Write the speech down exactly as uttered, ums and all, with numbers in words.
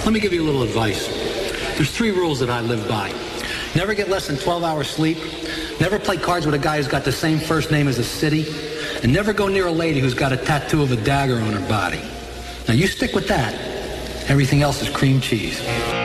Let me give you a little advice. There's three rules that I live by. Never get less than twelve hours sleep. Never play cards with a guy who's got the same first name as a city. And never go near a lady who's got a tattoo of a dagger on her body. Now you stick with that. Everything else is cream cheese.